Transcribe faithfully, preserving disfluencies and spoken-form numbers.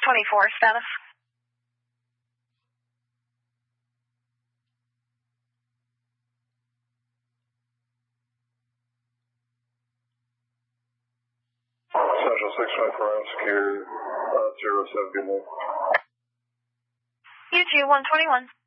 twenty-four, status. Central six twenty-four, I'm secure, uh, zero seven, good night. U two one twenty-one.